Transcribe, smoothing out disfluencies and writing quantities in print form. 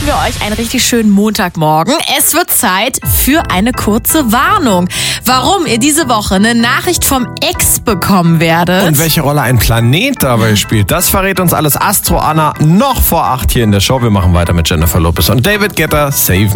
wünschen wir euch einen richtig schönen Montagmorgen. Es wird Zeit für eine kurze Warnung. Warum ihr diese Woche eine Nachricht vom Ex bekommen werdet. Und welche Rolle ein Planet dabei spielt, das verrät uns alles Astro Anna noch vor 8 hier in der Show. Wir machen weiter mit Jennifer Lopez und David Guetta, Save